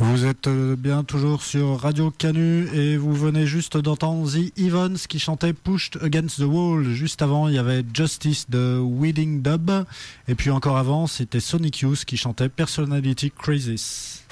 Vous êtes bien toujours sur Radio Canu et vous venez juste d'entendre The Evans qui chantait Pushed Against the Wall. Juste avant, il y avait Justice de Wedding Dub. Et puis encore avant, c'était Sonic Youth qui chantait Personality Crisis.